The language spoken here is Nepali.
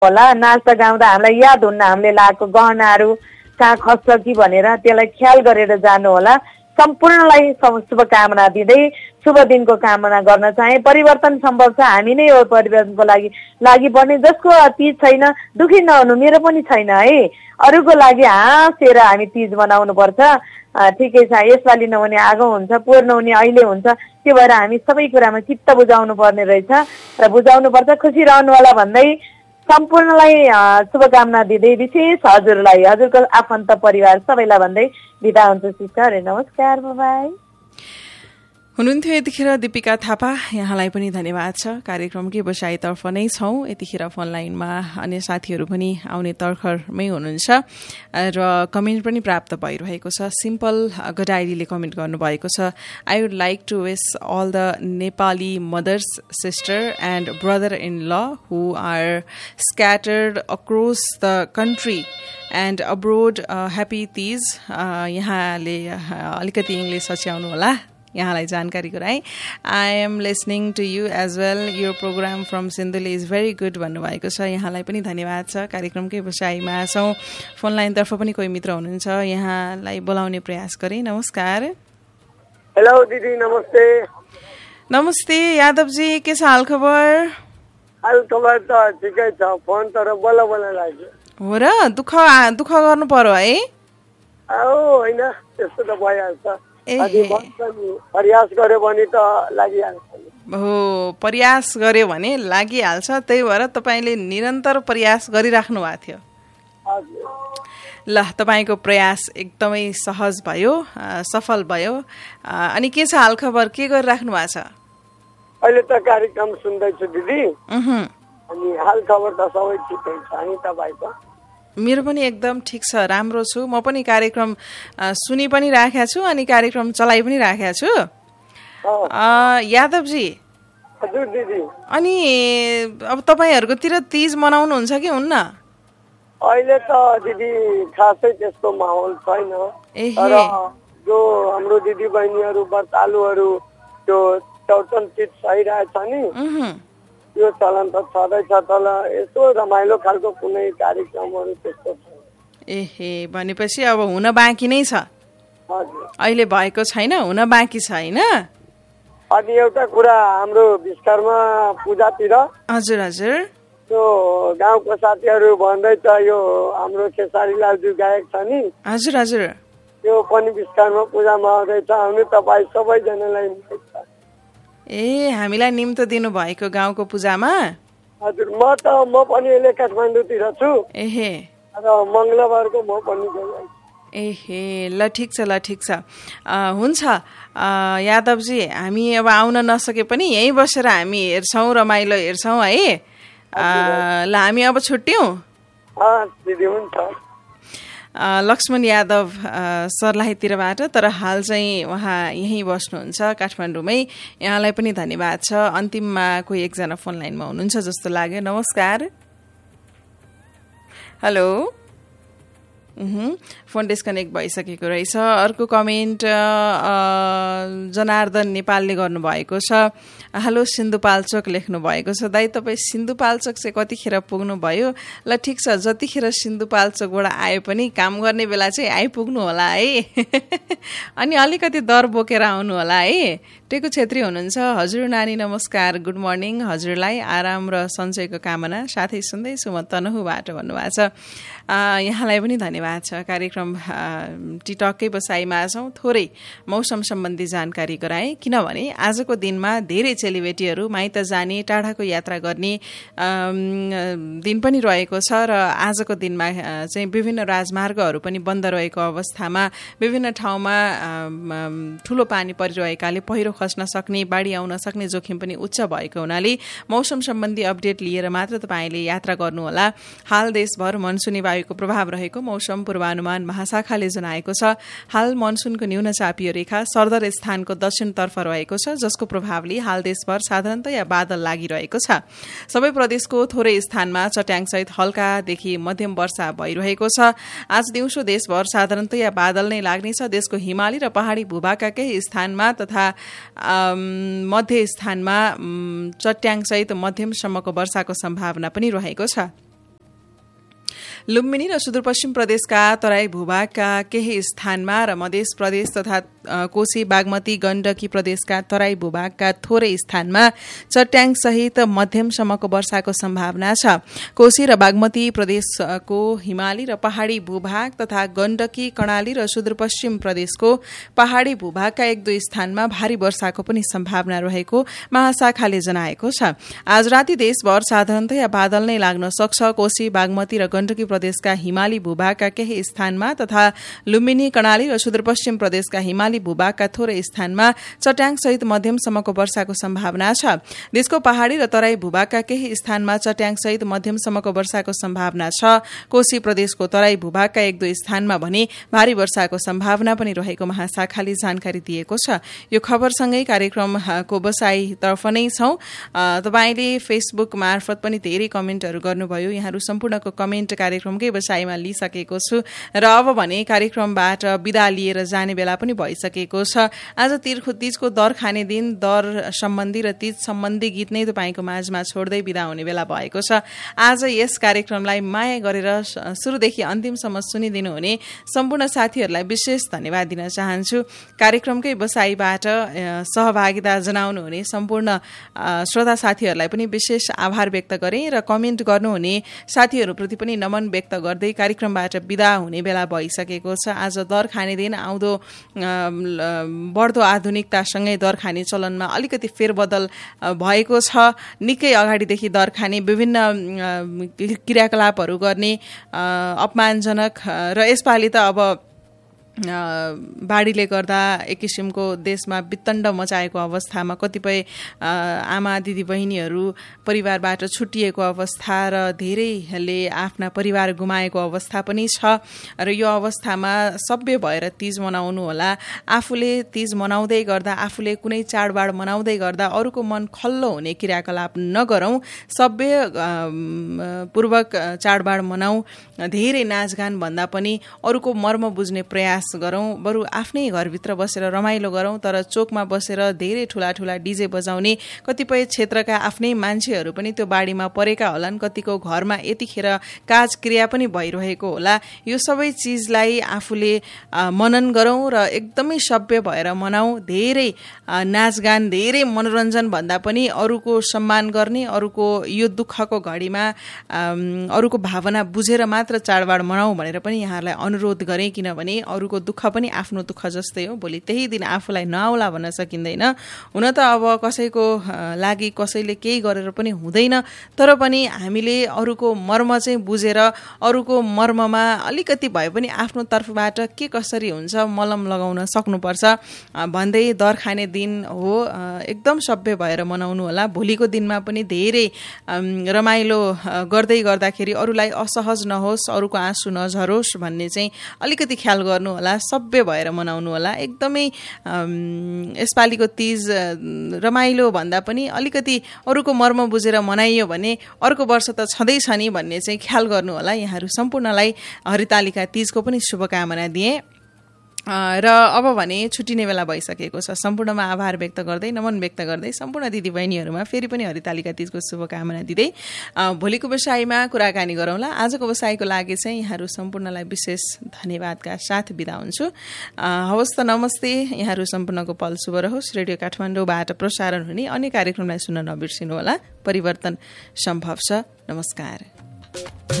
होला, नाच्दा गाउँदा हामीलाई याद हुन्न हामीले लगाएको गहनाहरू कहाँ खस्छ कि भनेर त्यसलाई ख्याल गरेर जानु होला। सम्पूर्णलाई शुभकामना दिँदै शुभ दिनको कामना गर्न चाहे। परिवर्तन सम्भव छ, हामी नै हो परिवर्तनको लागि पर्ने। जसको तीज छैन दुखी नहुनु, मेरो पनि छैन है। अरूको लागि हाँसेर हामी तीज मनाउनु पर्छ। ठिकै छ, यसपालि नहुने आगो हुन्छ, पोहोर नहुने अहिले हुन्छ। त्यो भएर हामी सबै कुरामा चित्त बुझाउनु पर्ने रहेछ र बुझाउनु पर्छ। खुसी रहनु होला भन्दै सम्पूर्णलाई शुभकामना दिँदै विशेष हजुरलाई, हजुरको आफन्त परिवार सबैलाई भन्दै बिदा हुन्छु सिस्टर। नमस्कार, बाइ। हुनुहुन्थ्यो यतिखेर दीपिका थापा, यहाँलाई पनि धन्यवाद छ। कार्यक्रमकै बसाइतर्फ नै छौँ। यतिखेर फोन लाइनमा अन्य साथीहरू पनि आउने तर्खरमै हुनुहुन्छ र कमेन्ट पनि प्राप्त भइरहेको छ। सिम्पल गडाइरीले कमेन्ट गर्नुभएको छ, I would like to wish all the Nepali mothers, sister and brother in ल हु are scattered across the country and abroad happy Teej. यहाँले अलिकति इङ्ग्लिस सच्याउनु होला, यहाँलाई जानकारी गराएँ। I am listening to you as well, यो programme from Sindhuli is very good भन्नुभएको छ। यहाँलाई पनि धन्यवाद छ। कार्यक्रमकै बसाइमा छौँ। फोन लाइनतर्फ पनि कोही मित्र हुनुहुन्छ, यहाँलाई बोलाउने प्रयास गरेँ। नमस्कार। हेलो दिदी, नमस्ते। नमस्ते यादवजी, के छ हाल खबर? हाल खबर त ठिकै छ, फोन तर बल्ल लाग्यो। हो र, दुःख गर्नु पर्यो है? होइन, त्यस्तो त भइहाल्छ। प्रयास गर्यो भने त लागिहाल्छ। हो, प्रयास गर्यो भने लागिहाल्छ। त्यही भएर तपाईँले निरन्तर प्रयास गरिराख्नु भएको थियो। ल, तपाईँको प्रयास एकदमै सहज भयो, सफल भयो। अनि के छ हाल खबर, के गरिराख्नु भएको छ? अहिले त कार्यक्रम सुन्दैछु दिदी। अनि हाल खबर त सबै ठिकै छ। अनि तपाईँको? मेरो पनि एकदम ठिक छ, राम्रो छु। म पनि कार्यक्रम सुनि पनि राखेको छु अनि कार्यक्रम चलाइ पनि राखेको छु। यादवजी, हजुर दिदी, अनि अब तपाईँहरूकोतिर तीज मनाउनुहुन्छ कि हुन्न? अहिले त दिदी खासै त्यस्तो माहौल छैन। तर जो हाम्रो दिदी बहिनीहरू व्रतालुहरू त्यो चौचन तीज सहिरहेछ नि, यो चलन त छँदैछ। तर यस्तो रमाइलो खालको कुनै कार्यक्रमहरू त्यस्तो छ। एहे, भनेपछि अब हुन बाँकी नै छ। अहिले भएको छैन, हुन बाँकी छ होइन? अनि एउटा कुरा, हाम्रो विश्वकर्मा पूजातिर हजुर हजुर त्यो गाउँको साथीहरू भन्दैछ, यो हाम्रो खेसारी लालज्यू गायक छ नि, हजुर हजुर, त्यो पनि विश्वकर्मा पूजामा आउँदैछ। आउनु तपाईँ सबैजनालाई। ए, हामीलाई निम्तो दिनु भएको गाउँको पूजामा? हजुर, म पनि अहिले काठमाडौँतिर छु। एहे, र मङ्गलबारको म पनि गइरहेछु। एहे, ल ठिक छ, ल ठिक छ। हुन्छ यादवजी, हामी अब आउन नसके पनि यहीँ बसेर हामी हेर्छौँ, रमाइलो हेर्छौँ है। ल, हामी अब छुट्यौँ। दिदी हुन्छ। लक्ष्मण यादव सर्लाहीतिरबाट, तर हाल चाहिँ उहाँ यहीँ बस्नुहुन्छ काठमाडौँमै। यहाँलाई पनि धन्यवाद छ। अन्तिममा कोही एकजना फोन लाइनमा हुनुहुन्छ जस्तो लाग्यो। नमस्कार। हेलो। फोन डिस्कनेक्ट भइसकेको रहेछ। अर्को कमेन्ट जनार्दन नेपालले गर्नुभएको छ। हेलो सिन्धुपाल्चोक लेख्नु भएको छ। दाइ, तपाईँ सिन्धुपाल्चोक चाहिँ कतिखेर पुग्नुभयो? ल ठिक छ, जतिखेर सिन्धुपाल्चोकबाट आए पनि काम गर्ने बेला चाहिँ आइपुग्नु होला है। अनि अलिकति दर बोकेर आउनु होला है। टेकु छेत्री हुनुहुन्छ। हजुर नानी नमस्कार, गुड मर्निङ। हजुरलाई आराम र सञ्चयको कामना, साथै सुन्दैछु म तनहुबाट भन्नुभएको छ। यहाँलाई पनि धन्यवाद छ। कार्यक्रम टिकटकै बसाइमा छौँ। थोरै मौसम सम्बन्धी जानकारी गराएँ, किनभने आजको दिनमा धेरै चेलीबेटीहरू माइत जाने, टाढाको यात्रा गर्ने दिन पनि रहेको छ र आजको दिनमा चाहिँ विभिन्न राजमार्गहरू पनि बन्द रहेको अवस्थामा विभिन्न ठाउँमा ठुलो पानी परिरहेकाले पहिरो खस्न सक्ने, बाढी आउन सक्ने जोखिम पनि उच्च भएको हुनाले मौसम सम्बन्धी अपडेट लिएर मात्र तपाईँले यात्रा गर्नुहोला। हाल देशभर मनसुनी वायुको प्रभाव रहेको मौसम पूर्वानुमान महाशाखाले जनाएको छ। हाल मनसुनको न्यून चापीय रेखा सरदर स्थानको दक्षिणतर्फ रहेको छ, जसको प्रभावले हाल देशभर साधारणतया बादल लागिरहेको छ। सबै प्रदेशको थोरै स्थानमा चट्याङसहित हल्कादेखि मध्यम वर्षा भइरहेको छ। आज दिउँसो देशभर साधारणतया बादल नै लाग्नेछ। देशको हिमाली र पहाडी भूभागका केही स्थानमा तथा मध्य स्थानमा चट्याङसहित मध्यमसम्मको वर्षाको सम्भावना पनि रहेको छ। लुम्बिनी र सुदूरपश्चिम प्रदेशका तराई भूभागका केही स्थानमा र मध्य प्रदेश तथा कोशी बागमती गण्डकी प्रदेशका तराई भूभागका थोरै स्थानमा चट्याङसहित मध्यमसम्मको वर्षाको सम्भावना छ। कोशी र बागमती प्रदेशको हिमाली र पहाड़ी भूभाग तथा गण्डकी कर्णाली र सुदूरपश्चिम प्रदेशको पहाड़ी भूभागका 1-2 स्थानमा भारी वर्षाको पनि सम्भावना रहेको महाशाखाले जनाएको छ। आज राति देशभर साधारणतया बादल नै लाग्न सक्छ। कोशी बागमती र गण्डकी प्रदेशका हिमाली भूभागका केही स्थानमा तथा लुम्बिनी कर्णाली र सुदूरपश्चिम प्रदेशका हिमाली भूभागका थोरै स्थानमा चट्याङसहित मध्यमसम्मको वर्षाको सम्भावना छ। देशको पहाड़ी र तराई भूभागका केही स्थानमा चट्याङसहित मध्यमसम्मको वर्षाको सम्भावना छ। कोशी प्रदेशको तराई भूभागका 1-2 स्थानमा भने भारी वर्षाको सम्भावना पनि रहेको महाशाखाले जानकारी दिएको छ। यो खबरसँगै कार्यक्रमको बसाईतर्फ नै छौं। तपाईले फेसबुक मार्फत पनि धेरै कमेन्टहरू गर्नुभयो। यहाँहरू सम्पूर्णको कमेन्ट कार्यक्रमकै बसाईमा लिइसकेको छु र अब भने कार्यक्रमबाट बिदा लिएर जाने बेला पनि भइसकेको छ। आज तीजको दर खाने दिन, दर सम्बन्धी र तीज सम्बन्धी गीत नै तपाईको माझमा छोड्दै बिदा हुने बेला भएको छ। आज यस कार्यक्रमलाई माया गरेर सुरुदेखि अन्तिमसम्म सुनिदिनु हुने सम्पूर्ण साथीहरूलाई विशेष धन्यवाद दिन चाहन्छु। कार्यक्रमकै बसाईबाट सहभागिता जनाउनु हुने सम्पूर्ण श्रोता साथीहरूलाई पनि विशेष आभार व्यक्त गरे र कमेन्ट गर्नुहुने साथीहरूप्रति पनि नमन व्यक्त गर्दै कार्यक्रमबाट बिदा हुने बेला भइसकेको छ। आज दर खाने दिन आउँदो बढ्दो आधुनिकतासँगै दर खाने चलनमा अलिकति फेरबदल भएको छ। निकै अगाडिदेखि दर खाने विभिन्न क्रियाकलापहरू गर्ने अपमानजनक र यसपालि त अब बाढीले गर्दा एक किसिमको देशमा वितण्ड मचाएको अवस्थामा कतिपय आमा दिदी बहिनीहरू परिवारबाट छुटिएको अवस्था र धेरैले आफ्ना परिवार गुमाएको अवस्था पनि छ र यो अवस्थामा सभ्य भएर तीज मनाउनु होला। आफूले तीज मनाउँदै गर्दा, आफूले कुनै चाडबाड मनाउँदै गर्दा अरूको मन खल्लो हुने क्रियाकलाप नगरौं। सभ्य पूर्वक चाडबाड मनाऊ। धेरै नाचगान भन्दा पनि अरूको मर्म बुझ्ने प्रयास गरौं। बरु आफ्नै घरभित्र बसेर रमाइलो गरौं। तर चोकमा बसेर धेरै ठूला ठूला डीजे बजाउने कतिपय क्षेत्रका आफ्नै मान्छेहरू पनि त्यो बाढीमा परेका होलान्। कतिको घरमा यतिखेर काज क्रिया पनि भइरहेको होला। यो सबै चीजलाई आफूले मनन गरौं र एकदमै सभ्य भएर मनाऊ। धेरै नाचगान, धेरै मनोरञ्जन भन्दा पनि अरूको सम्मान गर्ने, अरूको यो दुःखको घडीमा अरूको भावना बुझेर मात्र चाडबाड मनाऊ भनेर पनि यहाँहरूलाई अनुरोध गरे। किनभने अरूको दुःख पनि आफ्नो दुःख जस्तै हो। भोलि त्यही दिन आफूलाई नआउला भन्न सकिँदैन। हुन त अब कसैको लागि कसैले केही गरेर पनि हुँदैन। तर पनि हामीले अरूको मर्म चाहिँ बुझेर अरूको मर्ममा अलिकति भए पनि आफ्नो तर्फबाट के कसरी हुन्छ मलम लगाउन सक्नुपर्छ भन्दै दर खाने दिन हो। एकदम सभ्य भएर मनाउनु होला। भोलिको दिनमा पनि धेरै रमाइलो गर्दै गर्दाखेरि अरूलाई असहज नहोस्, अरूको आँसु नझरोस् भन्ने चाहिँ अलिकति ख्याल गर्नु होला। सभ्य भएर मनाउनु होला। एकदमै यसपालिको तीज रमाइलो भन्दा पनि अलिकति अरूको मर्म बुझेर मनाइयो भने अर्को वर्ष त छँदैछ नि भन्ने चाहिँ ख्याल गर्नु होला। यहाँहरू सम्पूर्णलाई हरितालिका तीजको पनि शुभकामना दिए र अब भने छुट्टिने बेला भइसकेको छ। सम्पूर्णमा आभार व्यक्त गर्दै, नमन व्यक्त गर्दै सम्पूर्ण दिदीबहिनीहरूमा फेरि पनि हरितालिका तीजको शुभकामना दिँदै भोलिको बसाईमा कुराकानी गरौँला। आजको बसाईको लागि चाहिँ यहाँहरू सम्पूर्णलाई विशेष धन्यवादका साथ बिदा हुन्छु। हवस् त, नमस्ते। यहाँहरू सम्पूर्णको पल शुभ रहोस्। रेडियो काठमाडौँबाट प्रसारण हुने अन्य कार्यक्रमलाई सुन्न नबिर्सिनुहोला। परिवर्तन सम्भव छ। नमस्कार।